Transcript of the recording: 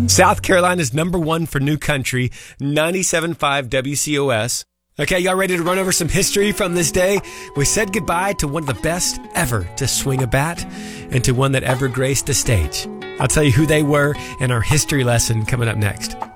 South Carolina's number one for new country, 97.5 WCOS. Okay, y'all ready to run over some history from this day? We said goodbye to one of the best ever to swing a bat and to one that ever graced the stage. I'll tell you who they were in our history lesson coming up next.